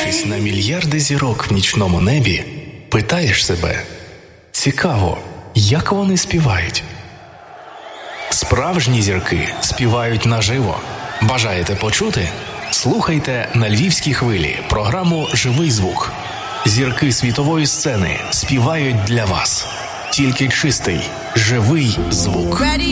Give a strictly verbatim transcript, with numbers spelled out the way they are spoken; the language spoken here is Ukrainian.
Дивлячись на мільярди зірок в нічному небі, питаєш себе: цікаво, як вони співають? Справжні зірки співають наживо. Бажаєте почути? Слухайте на Львівській хвилі програму «Живий звук». Зірки світової сцени співають для вас. Тільки чистий, живий звук.